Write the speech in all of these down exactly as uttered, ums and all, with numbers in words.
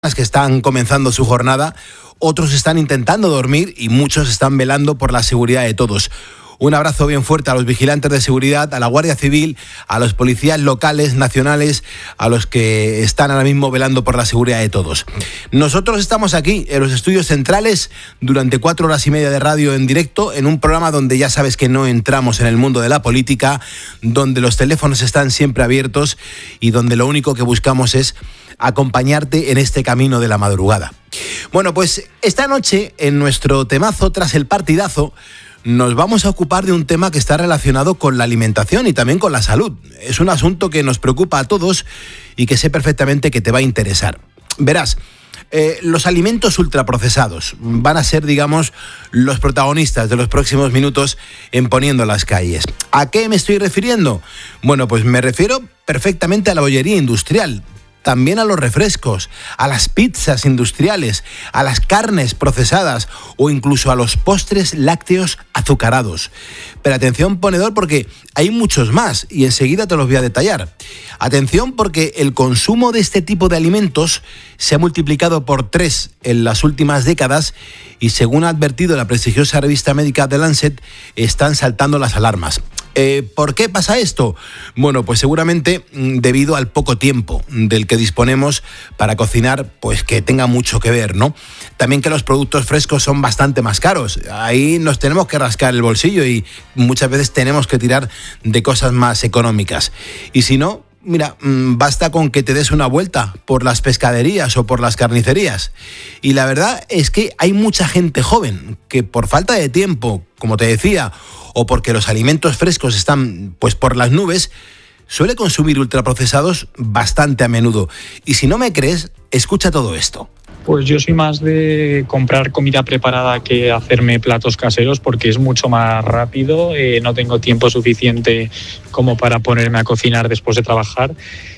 personas que están comenzando su jornada, otros están intentando dormir y muchos están velando por la seguridad de todos. Un abrazo bien fuerte a los vigilantes de seguridad, a la Guardia Civil, a los policías locales, nacionales, a los que están ahora mismo velando por la seguridad de todos. Nosotros estamos aquí en los estudios centrales durante cuatro horas y media de radio en directo, en un programa donde ya sabes que no entramos en el mundo de la política, donde los teléfonos están siempre abiertos y donde lo único que buscamos es acompañarte en este camino de la madrugada. Bueno, pues esta noche en nuestro temazo Tras el Partidazo nos vamos a ocupar de un tema que está relacionado con la alimentación y también con la salud. Es un asunto que nos preocupa a todos y que sé perfectamente que te va a interesar. Verás, eh, los alimentos ultraprocesados van a ser, digamos, los protagonistas de los próximos minutos en Poniendo las Calles. ¿A qué me estoy refiriendo? Bueno, pues me refiero perfectamente a la bollería industrial. También a los refrescos, a las pizzas industriales, a las carnes procesadas o incluso a los postres lácteos azucarados. Pero atención, ponedor, porque hay muchos más y enseguida te los voy a detallar. Atención, porque el consumo de este tipo de alimentos se ha multiplicado por tres en las últimas décadas y, según ha advertido la prestigiosa revista médica The Lancet, están saltando las alarmas. Eh, ¿Por qué pasa esto? Bueno, pues seguramente debido al poco tiempo del que disponemos para cocinar, pues que tenga mucho que ver, ¿no? También que los productos frescos son bastante más caros. Ahí nos tenemos que rascar el bolsillo y muchas veces tenemos que tirar de cosas más económicas. Y si no, mira, basta con que te des una vuelta por las pescaderías o por las carnicerías. Y la verdad es que hay mucha gente joven que por falta de tiempo, como te decía, o porque los alimentos frescos están pues por las nubes, suele consumir ultraprocesados bastante a menudo. Y si no me crees, escucha todo esto. Pues yo soy más de comprar comida preparada que hacerme platos caseros porque es mucho más rápido, eh, no tengo tiempo suficiente como para ponerme a cocinar después de trabajar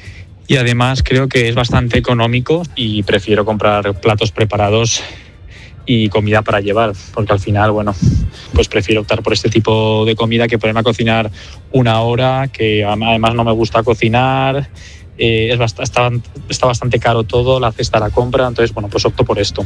y además creo que es bastante económico y prefiero comprar platos preparados y comida para llevar, porque al final, bueno, pues prefiero optar por este tipo de comida que ponerme a cocinar una hora, que además no me gusta cocinar. Eh, es bast- está, está bastante caro todo, la cesta la compra, entonces bueno, pues opto por esto.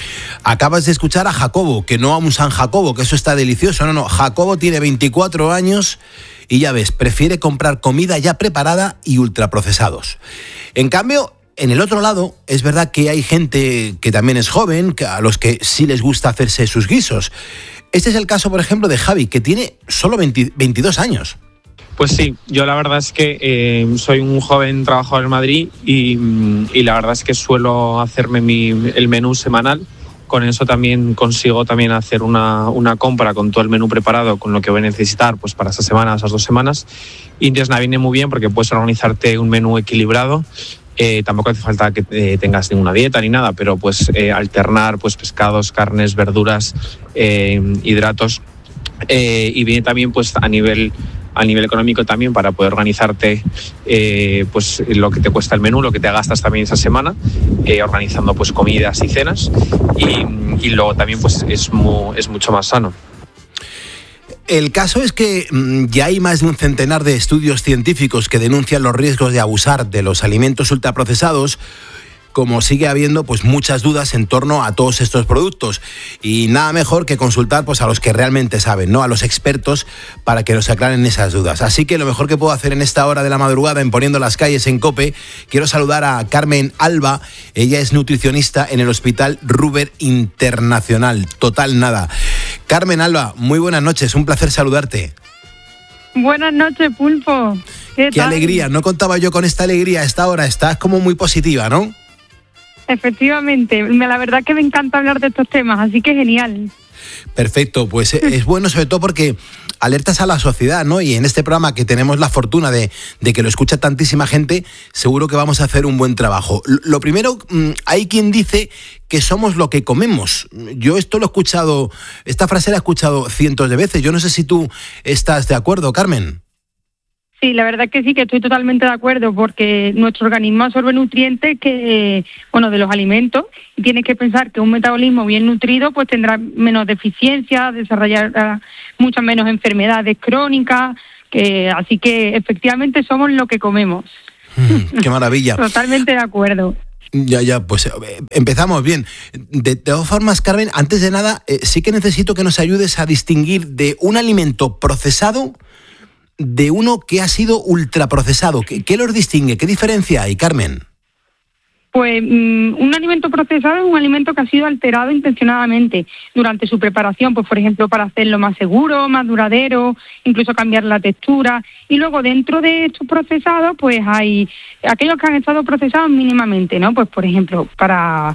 Acabas de escuchar a Jacobo, que no a un San Jacobo, que eso está delicioso, no, no, Jacobo tiene veinticuatro años y ya ves, prefiere comprar comida ya preparada y ultraprocesados. En cambio, en el otro lado, es verdad que hay gente que también es joven, que a los que sí les gusta hacerse sus guisos. Este es el caso, por ejemplo, de Javi, que tiene solo veinte, veintidós años. Pues sí, yo la verdad es que eh, soy un joven trabajador en Madrid y, y la verdad es que suelo hacerme mi, el menú semanal. Con eso también consigo también hacer una, una compra con todo el menú preparado, con lo que voy a necesitar pues para esa semana, esas dos semanas. Y entonces me viene muy bien porque puedes organizarte un menú equilibrado. Eh, tampoco hace falta que eh, tengas ninguna dieta ni nada, pero pues eh, alternar pues pescados, carnes, verduras, eh, hidratos. Eh, y viene también pues a nivel a nivel económico también para poder organizarte eh, pues lo que te cuesta el menú, lo que te gastas también esa semana, eh, organizando pues comidas y cenas y, y luego también pues es, muy, es mucho más sano. El caso es que mmm, ya hay más de un centenar de estudios científicos que denuncian los riesgos de abusar de los alimentos ultraprocesados, como sigue habiendo pues muchas dudas en torno a todos estos productos y nada mejor que consultar pues a los que realmente saben, ¿no? A los expertos para que nos aclaren esas dudas. Así que lo mejor que puedo hacer en esta hora de la madrugada en Poniendo las Calles en COPE, quiero saludar a Carmen Alba. Ella es nutricionista en el Hospital Ruber Internacional. Total nada. Carmen Alba, muy buenas noches, un placer saludarte. Buenas noches, Pulpo. ¿Qué, Qué tal? alegría, no contaba yo con esta alegría a esta hora, estás como muy positiva, ¿no? Efectivamente, la verdad que me encanta hablar de estos temas, así que genial. Perfecto, pues es bueno sobre todo porque alertas a la sociedad, ¿no? Y en este programa que tenemos la fortuna de, de que lo escucha tantísima gente, seguro que vamos a hacer un buen trabajo. Lo primero, hay quien dice que somos lo que comemos. Yo esto lo he escuchado, esta frase la he escuchado cientos de veces. Yo no sé si tú estás de acuerdo, Carmen. Sí, la verdad que sí, que estoy totalmente de acuerdo, porque nuestro organismo absorbe nutrientes que, bueno, de los alimentos, y tienes que pensar que un metabolismo bien nutrido pues tendrá menos deficiencias, desarrollará muchas menos enfermedades crónicas, que así que efectivamente somos lo que comemos. Mm, ¡Qué maravilla! Totalmente de acuerdo. Ya, ya, pues eh, empezamos bien. De, de todas formas, Carmen, antes de nada, eh, sí que necesito que nos ayudes a distinguir de un alimento procesado de uno que ha sido ultraprocesado. ¿Qué, qué los distingue? ¿Qué diferencia hay, Carmen? Pues um, un alimento procesado es un alimento que ha sido alterado intencionadamente durante su preparación, pues por ejemplo para hacerlo más seguro, más duradero, incluso cambiar la textura. Y luego dentro de estos procesados pues hay aquellos que han estado procesados mínimamente, ¿no? Pues por ejemplo para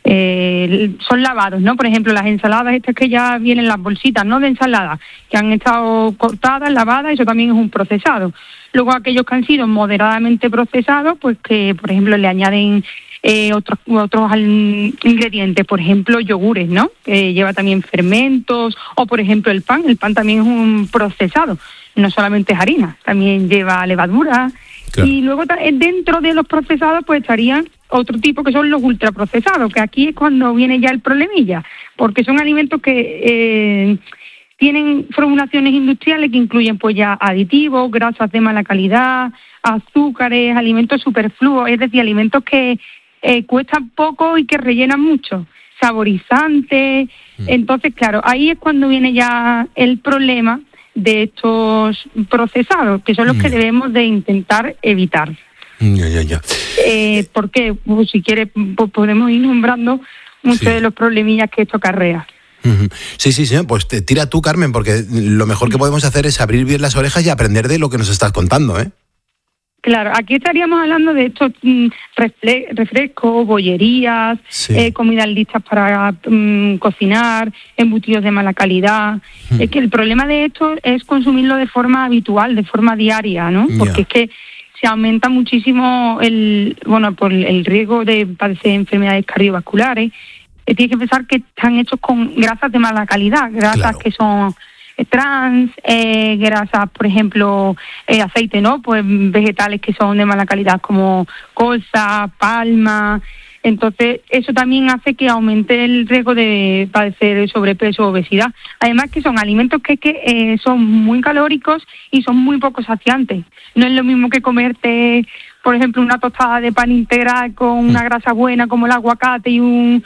eh, son lavados, ¿no? Por ejemplo las ensaladas estas que ya vienen las bolsitas, ¿no? De ensalada, que han estado cortadas, lavadas, eso también es un procesado. Luego aquellos que han sido moderadamente procesados, pues que por ejemplo le añaden Eh, otros otros ingredientes, por ejemplo, yogures, ¿no? Que lleva también fermentos, o por ejemplo el pan. El pan también es un procesado, no solamente es harina, también lleva levadura. Claro. Y luego dentro de los procesados pues estarían otro tipo que son los ultraprocesados, que aquí es cuando viene ya el problemilla, porque son alimentos que eh, tienen formulaciones industriales que incluyen pues ya aditivos, grasas de mala calidad, azúcares, alimentos superfluos, es decir, alimentos que Eh, cuestan poco y que rellenan mucho, saborizantes. Mm. Entonces, claro, ahí es cuando viene ya el problema de estos procesados, que son los mm. que debemos de intentar evitar. Ya, ya, ya. Eh, ¿Por qué? Pues, si quieres, pues, podemos ir nombrando muchos sí. de los problemillas que esto acarrea. Sí, sí, sí, pues te tira tú, Carmen, porque lo mejor que podemos hacer es abrir bien las orejas y aprender de lo que nos estás contando, ¿eh? Claro, aquí estaríamos hablando de estos mm, refle- refrescos, bollerías, sí. eh, comidas listas para mm, cocinar, embutidos de mala calidad. Mm. Es que el problema de esto es consumirlo de forma habitual, de forma diaria, ¿no? Yeah. Porque es que se aumenta muchísimo el, bueno, por el riesgo de padecer enfermedades cardiovasculares. Eh, tienes que pensar que están hechos con grasas de mala calidad, grasas claro. que son trans, eh, grasas, por ejemplo, eh, aceite, ¿no? Pues vegetales que son de mala calidad como colza, palma. Entonces, eso también hace que aumente el riesgo de padecer sobrepeso o obesidad. Además que son alimentos que, que eh, son muy calóricos y son muy poco saciantes. No es lo mismo que comerte, por ejemplo, una tostada de pan integral con una grasa buena como el aguacate y un,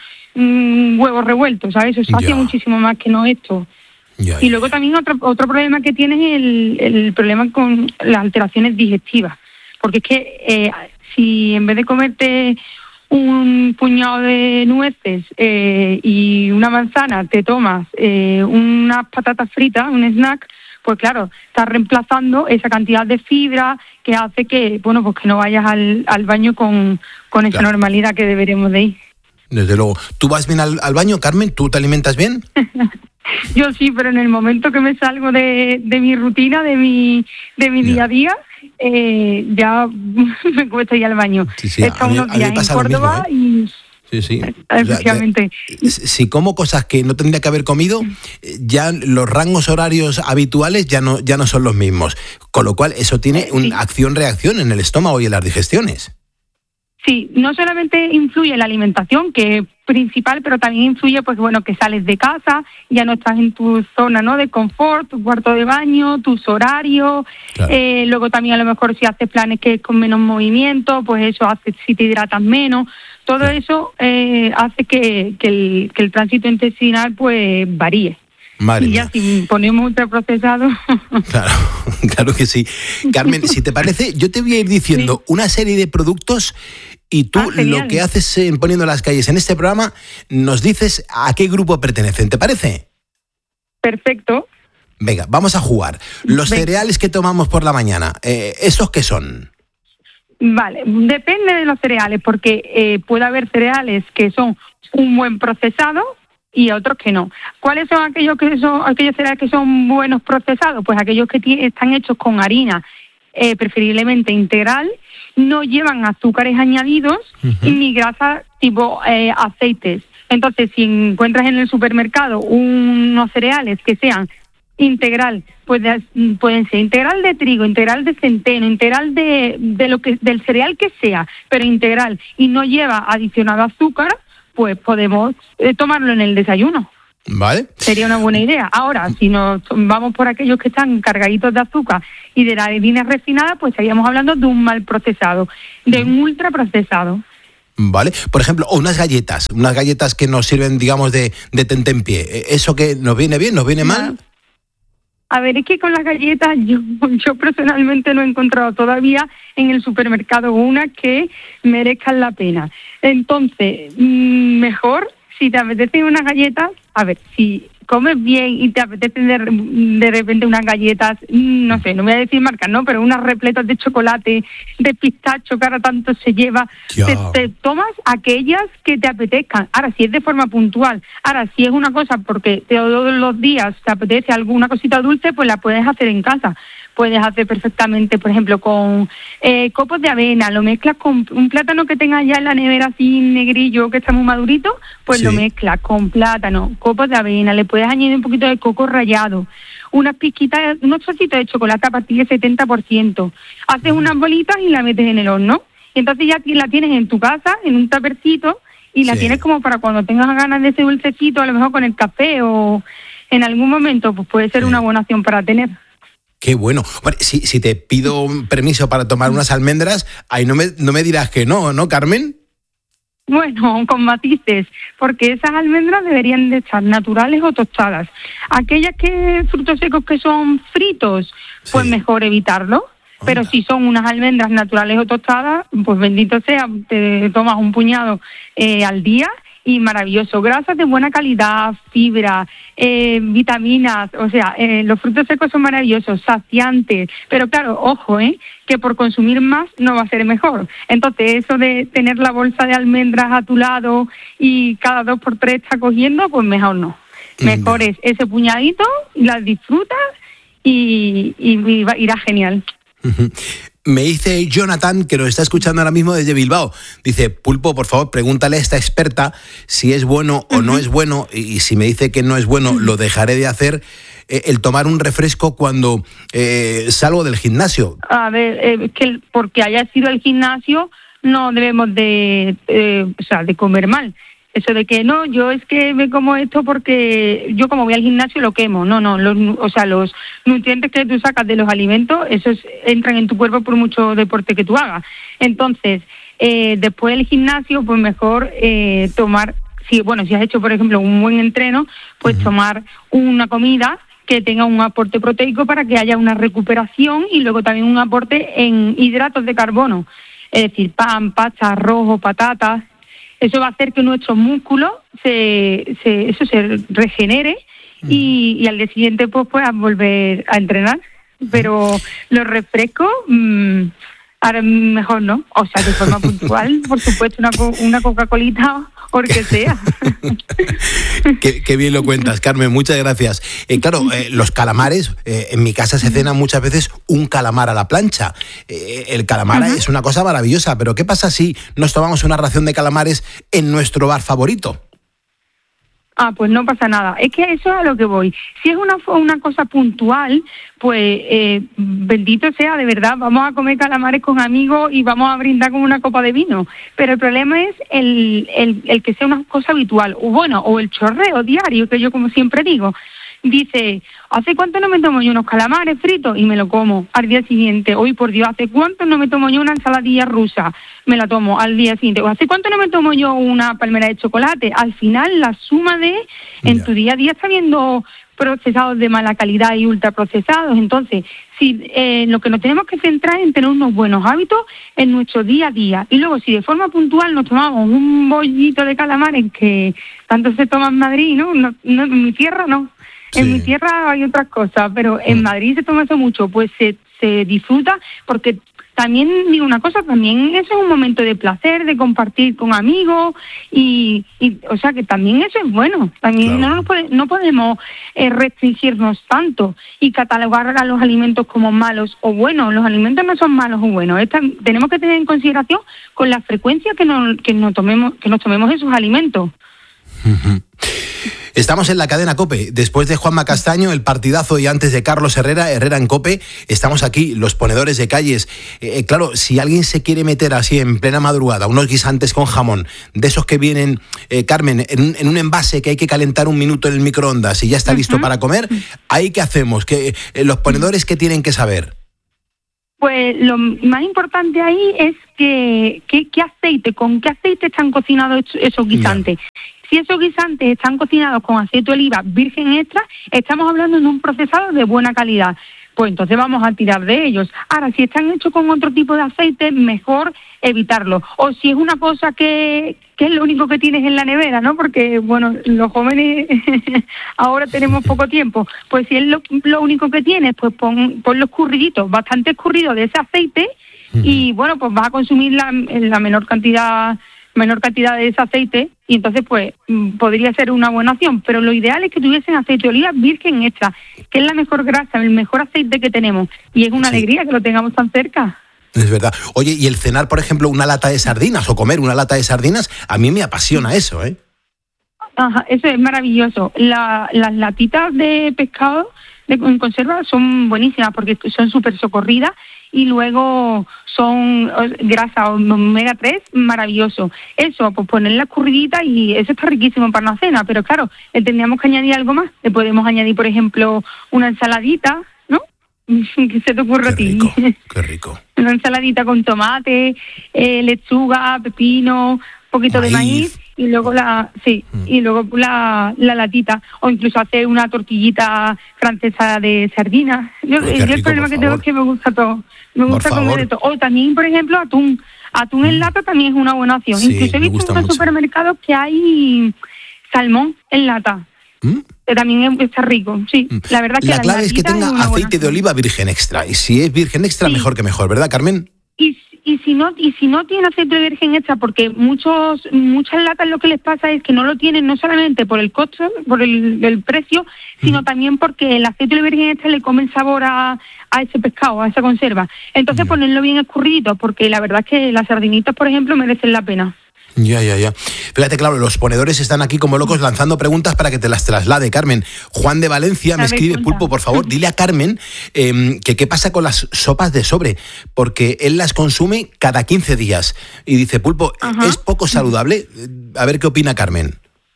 un huevo revuelto, ¿sabes? Eso sacia yeah. muchísimo más que no esto. Ya, ya, y luego también otro otro problema que tienes es el, el problema con las alteraciones digestivas, porque es que eh, si en vez de comerte un puñado de nueces eh, y una manzana te tomas eh, unas patatas fritas, un snack, pues claro, estás reemplazando esa cantidad de fibra que hace que, bueno, pues que no vayas al, al baño con, con esa claro. normalidad que deberíamos de ir. Desde luego. ¿Tú vas bien al, al baño, Carmen? ¿Tú te alimentas bien? Yo sí, pero en el momento que me salgo de, de mi rutina, de mi de mi yeah. día a día, eh, ya me cuesta ir al baño. Sí, sí. He estado unos días en Córdoba mismo, ¿eh? y... Sí, sí. Efectivamente. O sea, si como cosas que no tendría que haber comido, ya los rangos horarios habituales ya no ya no son los mismos. Con lo cual, eso tiene una sí. acción-reacción en el estómago y en las digestiones. Sí, no solamente influye la alimentación, que es principal, pero también influye, pues bueno, que sales de casa, ya no estás en tu zona, ¿no?, de confort, tu cuarto de baño, tus horarios, claro. eh, luego también a lo mejor si haces planes que es con menos movimiento, pues eso hace si te hidratas menos, todo claro. eso eh, hace que, que, el, que el tránsito intestinal pues varíe. Madre y ya mía. Si ponemos ultraprocesado. Claro, claro que sí. Carmen, si te parece, yo te voy a ir diciendo sí. una serie de productos y tú ah, lo que haces en Poniendo las Calles en este programa nos dices a qué grupo pertenecen, ¿te parece? Perfecto. Venga, vamos a jugar. Los Venga. cereales que tomamos por la mañana, eh, ¿esos qué son? Vale, depende de los cereales, porque eh, puede haber cereales que son un buen procesado y otros que no. ¿Cuáles son aquellos que son aquellos cereales que son buenos procesados? Pues aquellos que t- están hechos con harina, eh, preferiblemente integral, no llevan azúcares añadidos uh-huh. ni grasas tipo eh, aceites. Entonces, si encuentras en el supermercado unos cereales que sean integral, pues de, pueden ser integral de trigo, integral de centeno, integral de, de lo que del cereal que sea, pero integral y no lleva adicionado azúcar, pues podemos eh, tomarlo en el desayuno. Vale. Sería una buena idea. Ahora, si nos vamos por aquellos que están cargaditos de azúcar y de la harina refinada, pues estaríamos hablando de un mal procesado, de un ultraprocesado. Vale, por ejemplo, o unas galletas, unas galletas que nos sirven, digamos, de, de tentempié. ¿Eso que nos viene bien, nos viene mal? A ver, es que con las galletas yo, yo personalmente no he encontrado todavía en el supermercado una que merezcan la pena. Entonces, mejor, si te apetecen unas galletas, a ver, si comes bien y te apetecen de, de repente unas galletas, no sé, no voy a decir marcas, ¿no? Pero unas repletas de chocolate, de pistacho, que ahora tanto se lleva, te, te tomas aquellas que te apetezcan. Ahora, si es de forma puntual, ahora, si es una cosa porque todos los días te apetece alguna cosita dulce, pues la puedes hacer en casa. Puedes hacer perfectamente, por ejemplo, con eh, copos de avena, lo mezclas con un plátano que tengas ya en la nevera así negrillo, que está muy madurito, pues sí. Lo mezclas con plátano, copos de avena, le puedes añadir un poquito de coco rallado, unas pizquitas, unos trocitos de chocolate a partir del setenta por ciento. Haces unas bolitas y la metes en el horno. Y entonces ya la tienes en tu casa, en un tapercito, y la sí. tienes como para cuando tengas ganas de ese dulcecito, a lo mejor con el café o en algún momento, pues puede ser sí. una buena opción para tener. Qué bueno. Bueno, si, si te pido un permiso para tomar unas almendras, ahí no me, no me dirás que no, ¿no, Carmen? Bueno, con matices, porque esas almendras deberían de estar naturales o tostadas. Aquellas que frutos secos que son fritos, pues sí. mejor evitarlo. Pero si son unas almendras naturales o tostadas, pues bendito sea, te tomas un puñado eh, al día y maravilloso. Grasas de buena calidad, fibra, eh, vitaminas, o sea, eh, los frutos secos son maravillosos, saciantes, pero claro, ojo, eh, que por consumir más no va a ser mejor. Entonces, eso de tener la bolsa de almendras a tu lado y cada dos por tres está cogiendo, pues mejor no. Mejor es ese puñadito, las disfrutas y, y, y irá genial. Uh-huh. Me dice Jonathan, que nos está escuchando ahora mismo desde Bilbao. Dice, Pulpo, por favor, pregúntale a esta experta si es bueno o uh-huh. no es bueno, y, y si me dice que no es bueno, uh-huh. lo dejaré de hacer, eh, el tomar un refresco cuando eh, salgo del gimnasio. A ver, eh, que porque haya sido el gimnasio no debemos de, eh, o sea, de comer mal. Eso de que no, yo es que me como esto porque yo como voy al gimnasio lo quemo. No, no, los, o sea, los nutrientes que tú sacas de los alimentos, esos entran en tu cuerpo por mucho deporte que tú hagas. Entonces, eh, después del gimnasio, pues mejor eh, tomar, si, bueno, si has hecho, por ejemplo, un buen entreno, pues uh-huh. tomar una comida que tenga un aporte proteico para que haya una recuperación y luego también un aporte en hidratos de carbono. Es decir, pan, pasta, arroz, patatas. Eso va a hacer que nuestro músculo se, se, eso se regenere y, y al día siguiente pues puedas volver a entrenar. Pero los refrescos, mmm, ahora mejor no. O sea, de forma puntual, por supuesto, una, una Coca-Colita o que sea. qué, qué bien lo cuentas, Carmen, muchas gracias. Eh, claro, eh, los calamares, eh, en mi casa se cena muchas veces un calamar a la plancha. Eh, el calamar uh-huh. es una cosa maravillosa, pero ¿qué pasa si nos tomamos una ración de calamares en nuestro bar favorito? Ah, pues no pasa nada. Es que eso es a lo que voy. Si es una una cosa puntual, pues eh, bendito sea, de verdad, vamos a comer calamares con amigos y vamos a brindar con una copa de vino. Pero el problema es el, el, el que sea una cosa habitual, o bueno, o el chorreo diario, que yo como siempre digo. Dice, ¿hace cuánto no me tomo yo unos calamares fritos? Y me lo como al día siguiente. Hoy, por Dios, ¿hace cuánto no me tomo yo una ensaladilla rusa? Me la tomo al día siguiente. ¿O hace cuánto no me tomo yo una palmera de chocolate? Al final, la suma de, en yeah. tu día a día está viendo procesados de mala calidad y ultraprocesados. Entonces, si eh, lo que nos tenemos que centrar es en tener unos buenos hábitos en nuestro día a día. Y luego, si de forma puntual nos tomamos un bollito de calamares que tanto se toma en Madrid, ¿no? no, no en mi tierra no. En sí. mi tierra hay otras cosas, pero en Madrid se toma eso mucho, pues se, se disfruta, porque también digo una cosa, también eso es un momento de placer, de compartir con amigos, y, y o sea que también eso es bueno, también claro. no, nos puede, no podemos eh, restringirnos tanto y catalogar a los alimentos como malos o buenos. Los alimentos no son malos o buenos, Esta, tenemos que tener en consideración con la frecuencia que nos, que nos tomemos, que nos tomemos esos alimentos. Uh-huh. Estamos en la cadena COPE, después de Juanma Castaño, el partidazo, y antes de Carlos Herrera, Herrera en COPE, estamos aquí, los ponedores de calles. Eh, claro, si alguien se quiere meter así en plena madrugada, unos guisantes con jamón, de esos que vienen, eh, Carmen, en, en un envase que hay que calentar un minuto en el microondas y ya está uh-huh. listo para comer, ¿ahí qué hacemos? ¿Qué, eh, los ponedores qué tienen que saber? Pues lo más importante ahí es qué, qué, qué aceite, con qué aceite están cocinados esos guisantes. Yeah. Si esos guisantes están cocinados con aceite de oliva virgen extra, estamos hablando de un procesado de buena calidad. Pues entonces vamos a tirar de ellos. Ahora, si están hechos con otro tipo de aceite, mejor evitarlo. O si es una cosa que, que es lo único que tienes en la nevera, ¿no? Porque, bueno, los jóvenes ahora tenemos poco tiempo. Pues si es lo, lo único que tienes, pues pon, pon los escurriditos, bastante escurridos de ese aceite, uh-huh. y, bueno, pues vas a consumir la, la menor cantidad... menor cantidad de ese aceite, y entonces pues podría ser una buena opción, pero lo ideal es que tuviesen aceite de oliva virgen extra, que es la mejor grasa, el mejor aceite que tenemos, y es una sí. alegría que lo tengamos tan cerca. Es verdad. Oye, y el cenar, por ejemplo, una lata de sardinas, o comer una lata de sardinas, a mí me apasiona eso, ¿eh? Ajá, eso es maravilloso. La, las latitas de pescado de, en conserva son buenísimas porque son súper socorridas, y luego son grasa omega tres, maravilloso. Eso, pues poner la escurridita, y eso está riquísimo para una cena, pero claro, le tendríamos que añadir algo más. Le podemos añadir, por ejemplo, una ensaladita, ¿no? ¿Qué se te ocurre a ti? Rico, qué rico. Una ensaladita con tomate, eh, lechuga, pepino, poquito maíz. de maíz, y luego la sí mm. y luego la, la latita, o incluso hacer una tortillita francesa de sardinas. Yo, Uy, yo rico, el problema que favor. tengo es que me gusta todo, me por gusta favor. comer de todo. O también, por ejemplo, atún, atún mm. en lata también es una buena opción. Sí, incluso he visto en los supermercados que hay salmón en lata. ¿Mm? Que también está rico, sí. Mm. La verdad que la clave es que tenga es aceite de oliva virgen extra, y si es virgen extra, sí. mejor que mejor, ¿verdad, Carmen? Y Y si no y si no tiene aceite de virgen extra, porque muchos muchas latas lo que les pasa es que no lo tienen, no solamente por el costo, por el, el precio, sino mm. también porque el aceite de virgen extra le come el sabor a, a ese pescado, a esa conserva. Entonces mm. ponerlo bien escurridito, porque la verdad es que las sardinitas, por ejemplo, merecen la pena. Ya, ya, ya. Fíjate, claro, los ponedores están aquí como locos lanzando preguntas para que te las traslade, Carmen. Juan de Valencia me escribe, cuenta. Pulpo, por favor, dile a Carmen eh, que qué pasa con las sopas de sobre, porque él las consume cada quince días. Y dice, Pulpo, Ajá. ¿es poco saludable? A ver qué opina Carmen.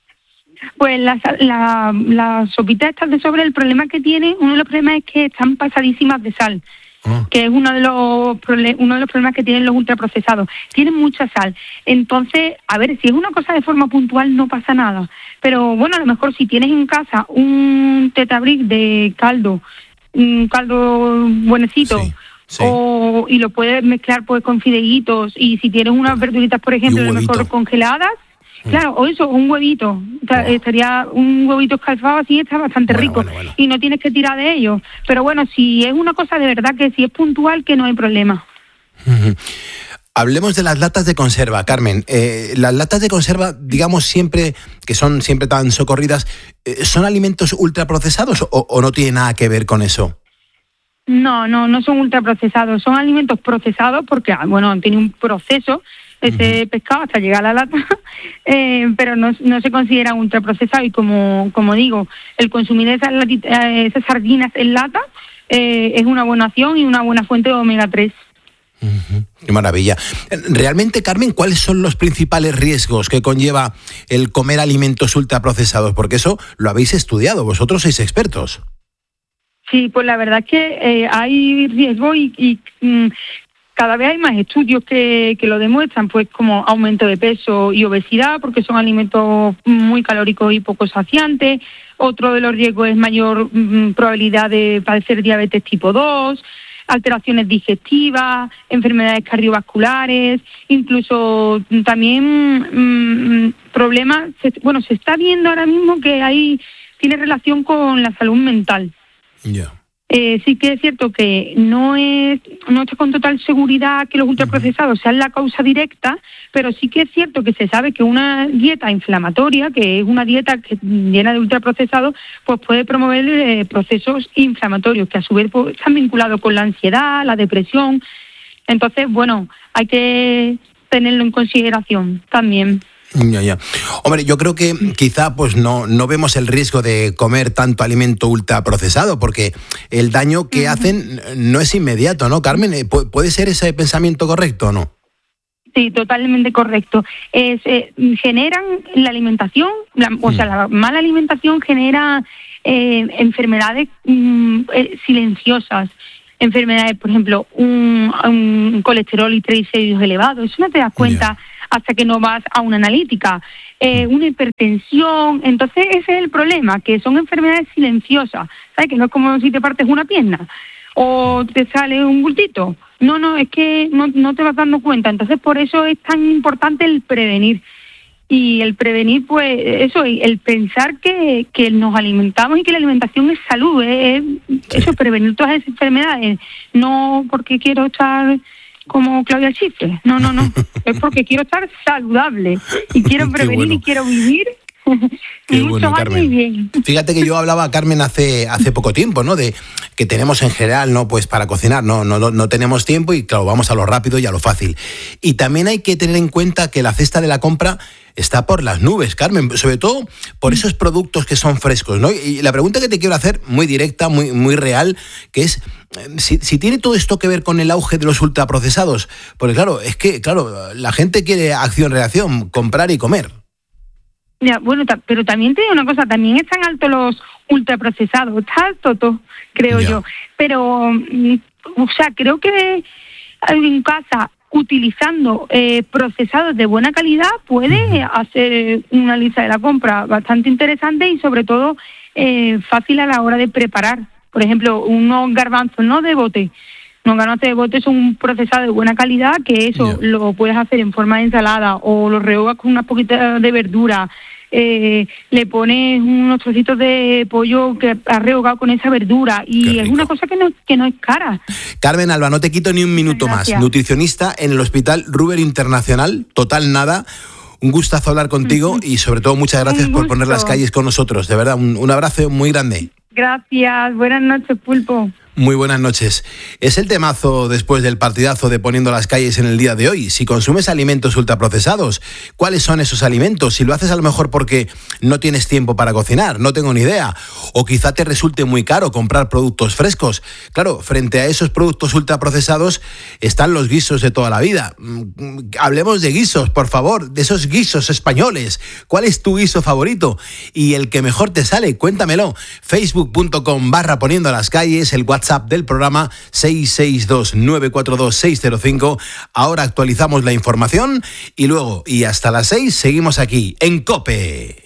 Pues la, la, la sopita estas de sobre, el problema que tiene, uno de los problemas es que están pasadísimas de sal. Oh. Que es uno de los uno de los problemas que tienen los ultraprocesados. Tienen mucha sal. Entonces, a ver, si es una cosa de forma puntual no pasa nada. Pero bueno, a lo mejor si tienes en casa un tetabric de caldo, un caldo buenecito, sí, sí. O, y lo puedes mezclar pues con fideitos, y si tienes unas verduritas, por ejemplo, a lo mejor congeladas, claro, o eso, un huevito, oh. estaría un huevito escalfado así, está bastante bueno, rico, bueno, bueno. y no tienes que tirar de ellos. Pero bueno, si es una cosa de verdad, que si es puntual, que no hay problema. Uh-huh. Hablemos de las latas de conserva, Carmen. Eh, las latas de conserva, digamos siempre, que son siempre tan socorridas, eh, ¿son alimentos ultraprocesados o, o no tiene nada que ver con eso? No, no, no son ultraprocesados, son alimentos procesados porque, bueno, tiene un proceso ese uh-huh. pescado hasta llegar a la lata, eh, pero no, no se considera ultraprocesado, y como como digo, el consumir esas, latita, esas sardinas en lata eh, es una buena opción y una buena fuente de omega tres. Uh-huh. Qué maravilla. Realmente, Carmen, ¿cuáles son los principales riesgos que conlleva el comer alimentos ultraprocesados? Porque eso lo habéis estudiado, vosotros sois expertos. Sí, pues la verdad es que eh, hay riesgo y, y mm, cada vez hay más estudios que, que lo demuestran, pues como aumento de peso y obesidad, porque son alimentos muy calóricos y poco saciantes. Otro de los riesgos es mayor mm, probabilidad de padecer diabetes tipo dos, alteraciones digestivas, enfermedades cardiovasculares, incluso también mmm, problemas. Se, bueno, se está viendo ahora mismo que hay tiene relación con la salud mental. Ya. Yeah. Eh, sí que es cierto que no es no está con total seguridad que los ultraprocesados sean la causa directa, pero sí que es cierto que se sabe que una dieta inflamatoria, que es una dieta que llena de ultraprocesados, pues puede promover eh, procesos inflamatorios que a su vez pues, están vinculados con la ansiedad, la depresión. Entonces, bueno, hay que tenerlo en consideración también. Ya, ya. Hombre, yo creo que quizá pues no, no vemos el riesgo de comer tanto alimento ultraprocesado, porque el daño que uh-huh. hacen no es inmediato, ¿no, Carmen? ¿Puede ser ese pensamiento correcto o no? Sí, totalmente correcto. Es, eh, generan la alimentación, la, o sea, la mala alimentación genera eh, enfermedades mm, eh, silenciosas. enfermedades, por ejemplo, un, un colesterol y triglicéridos elevados. Eso no te das cuenta yeah. hasta que no vas a una analítica. Eh, una hipertensión. Entonces ese es el problema, que son enfermedades silenciosas. ¿Sabes? Que no es como si te partes una pierna o te sale un bultito. No, no, es que no, no te vas dando cuenta. Entonces por eso es tan importante el prevenir. Y el prevenir, pues, eso, el pensar que, que nos alimentamos y que la alimentación es salud, es, eso, prevenir todas esas enfermedades, no porque quiero estar como Claudia Schiffer, no, no, no, es porque quiero estar saludable y quiero prevenir bueno. y quiero vivir. Qué bueno, Carmen. Bien. Fíjate que yo hablaba, Carmen, hace hace poco tiempo, ¿no? De que tenemos en general, ¿no? Pues para cocinar, no, no, no tenemos tiempo y claro, vamos a lo rápido y a lo fácil. Y también hay que tener en cuenta que la cesta de la compra está por las nubes, Carmen, sobre todo por esos productos que son frescos, ¿no? Y la pregunta que te quiero hacer, muy directa, muy, muy real, que es si, si tiene todo esto que ver con el auge de los ultraprocesados. Porque claro, es que, claro, la gente quiere acción-reacción, comprar y comer. Ya, bueno, ta- pero también te digo una cosa, también están altos los ultraprocesados, está alto todo, creo ya. yo. Pero, mm, o sea, creo que en casa, utilizando eh, procesados de buena calidad, puede uh-huh. hacer una lista de la compra bastante interesante y sobre todo eh, fácil a la hora de preparar. Por ejemplo, unos garbanzos, ¿no?, de bote. Unos garbanzos de bote son un procesado de buena calidad que eso yeah. lo puedes hacer en forma de ensalada o lo rehogas con unas poquitas de verdura. Eh, le pones unos trocitos de pollo que has rehogado con esa verdura y es una cosa que no, que no es cara. Carmen Alba, no te quito ni un minuto Gracias. más. Nutricionista en el Hospital Ruber Internacional, total nada. Un gustazo hablar contigo y sobre todo muchas gracias por poner las calles con nosotros. De verdad, un, un abrazo muy grande. Gracias, buenas noches, Pulpo. Muy buenas noches. Es el temazo después del partidazo de Poniendo las calles en el día de hoy. Si consumes alimentos ultraprocesados, ¿cuáles son esos alimentos? Si lo haces a lo mejor porque no tienes tiempo para cocinar, no tengo ni idea. O quizá te resulte muy caro comprar productos frescos. Claro, frente a esos productos ultraprocesados están los guisos de toda la vida. Hablemos de guisos, por favor, de esos guisos españoles. ¿Cuál es tu guiso favorito? Y el que mejor te sale, cuéntamelo. Facebook.com barra Poniendo las calles, el WhatsApp del programa seis seis dos nueve cuatro dos seis cero cinco. Ahora actualizamos la información y luego y hasta las seis seguimos aquí en COPE.